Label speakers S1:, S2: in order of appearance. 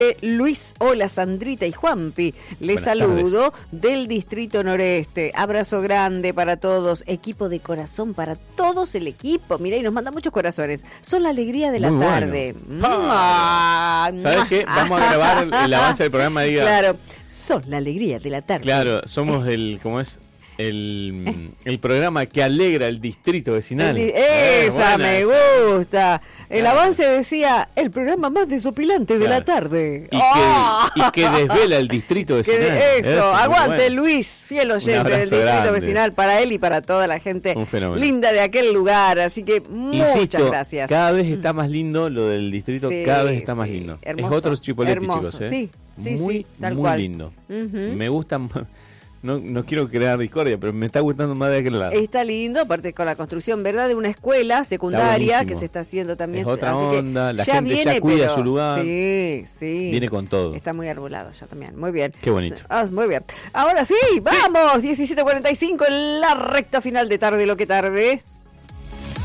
S1: Luis, hola Sandrita y Juanpi, les
S2: Buenas
S1: saludo del Distrito Noreste, abrazo grande para todos, equipo de corazón para todos el equipo, mirá y nos manda muchos corazones, son la alegría de la
S2: Muy
S1: tarde.
S2: ¿Sabes qué? Vamos a grabar el avance del programa, diga.
S1: Claro, son la alegría de la tarde.
S2: Claro, somos ¿cómo es? El programa que alegra el distrito vecinal.
S1: Esa me
S2: esa.
S1: gusta. El avance decía, el programa más desopilante de la tarde.
S2: Y que desvela el distrito vecinal.
S1: Eso, aguante
S2: bueno.
S1: Luis, fiel oyente del distrito
S2: grande.
S1: vecinal, para él y para toda la gente linda de aquel lugar. Así que muchas gracias.
S2: Cada vez está más lindo lo del distrito,
S1: Sí,
S2: cada vez está más
S1: sí,
S2: lindo.
S1: hermoso,
S2: Es otro Chipoleti,
S1: hermoso,
S2: chicos.
S1: sí,
S2: muy,
S1: tal
S2: muy
S1: cual.
S2: lindo. Me gustan. No quiero crear discordia, pero me está gustando más de aquel lado.
S1: Está lindo, aparte con la construcción, ¿verdad? De una escuela secundaria que se está haciendo también.
S2: Es otra
S1: así
S2: onda,
S1: que
S2: la gente
S1: viene,
S2: ya cuida
S1: pero
S2: su lugar.
S1: Sí, sí.
S2: Viene con todo.
S1: Está muy arbolado ya también. Muy bien.
S2: Qué bonito.
S1: Muy bien. Ahora sí, vamos. 17:45 en la recta final de Tarde lo que tarde.